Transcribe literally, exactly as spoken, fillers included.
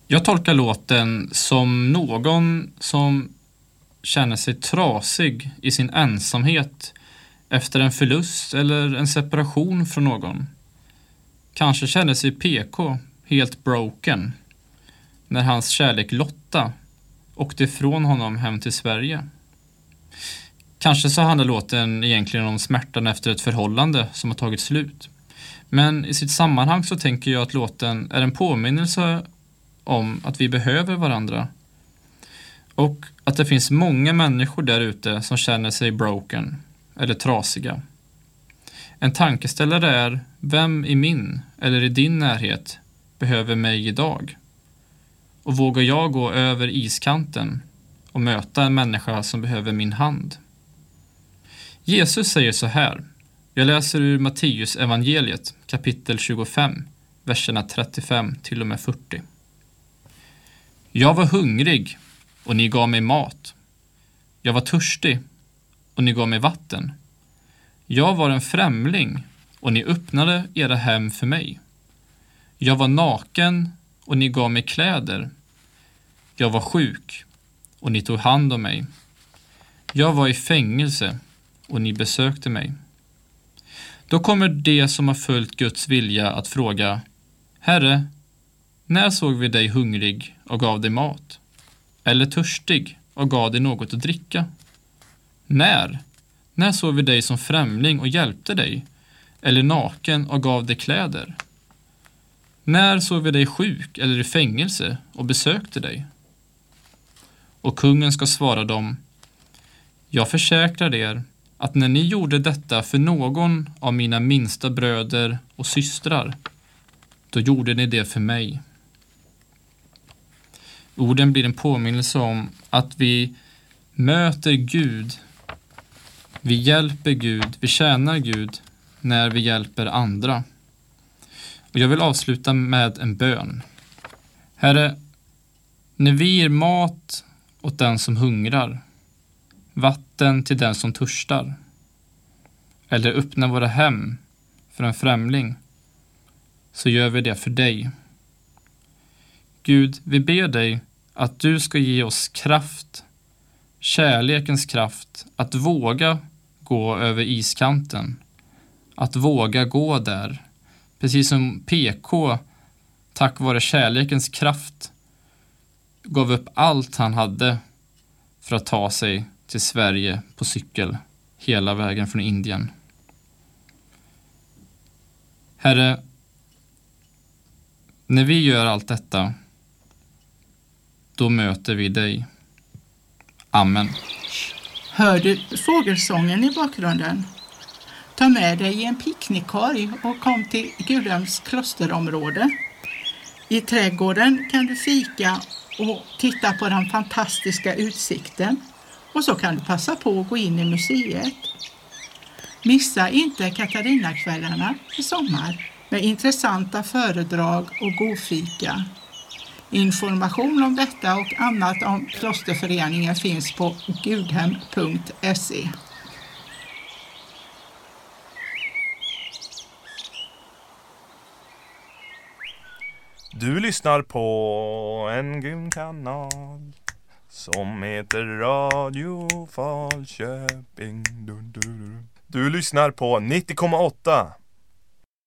Jag tolkar låten som någon som känner sig trasig i sin ensamhet efter en förlust eller en separation från någon. Kanske känner sig P K helt broken när hans kärlek Lotta åkte ifrån honom hem till Sverige. Kanske så handlar låten egentligen om smärtan efter ett förhållande som har tagit slut. Men i sitt sammanhang så tänker jag att låten är en påminnelse om att vi behöver varandra. Och att det finns många människor där ute som känner sig broken eller trasiga. En tankeställare är: vem i min eller i din närhet behöver mig idag? Och vågar jag gå över iskanten och möta en människa som behöver min hand? Jesus säger så här. Jag läser ur Matteus evangeliet kapitel tjugofem, verserna trettiofem till och med fyrtio. Jag var hungrig och ni gav mig mat. Jag var törstig och ni gav mig vatten. Jag var en främling och ni öppnade era hem för mig. Jag var naken och ni gav mig kläder. Jag var sjuk och ni tog hand om mig. Jag var i fängelse och ni besökte mig. Då kommer det som har följt Guds vilja att fråga: Herre, när såg vi dig hungrig och gav dig mat? Eller törstig och gav dig något att dricka? När? När såg vi dig som främling och hjälpte dig? Eller naken och gav dig kläder? När såg vi dig sjuk eller i fängelse och besökte dig? Och kungen ska svara dem: Jag försäkrar er att när ni gjorde detta för någon av mina minsta bröder och systrar, då gjorde ni det för mig. Orden blir en påminnelse om att vi möter Gud, vi hjälper Gud, vi tjänar Gud när vi hjälper andra. Och jag vill avsluta med en bön. Herre, när vi ger mat åt den som hungrar, vatten till den som törstar, eller öppnar våra hem för en främling, så gör vi det för dig. Gud, vi ber dig att du ska ge oss kraft, kärlekens kraft, att våga gå över iskanten, att våga gå där. Precis som P K, tack vare kärlekens kraft, gav upp allt han hade för att ta sig till Sverige på cykel hela vägen från Indien. Herre, när vi gör allt detta, då möter vi dig. Amen. Hör du fågelsången i bakgrunden? Ta med dig en picknickkorg och kom till Gudhems klosterområde. I trädgården kan du fika och titta på den fantastiska utsikten. Och så kan du passa på att gå in i museet. Missa inte Katarinakvällarna i sommar med intressanta föredrag och godfika. Information om detta och annat om klosterföreningen finns på gudhem punkt se. Du lyssnar på en gymkanal som heter Radio Falköping. Du lyssnar på nittio komma åtta